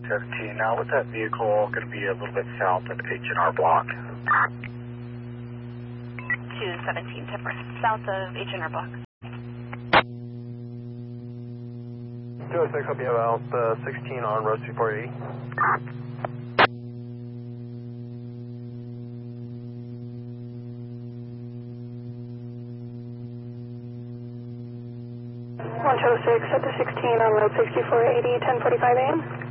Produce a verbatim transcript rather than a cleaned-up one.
seventeen, now with that vehicle going to be a little bit south of H and R Block. two seventeen, ten four, south of H and R Block. two oh six, I'll be about uh, sixteen on road two four eighty. one two oh six at the sixteen on road sixty-four eighty, ten forty-five a m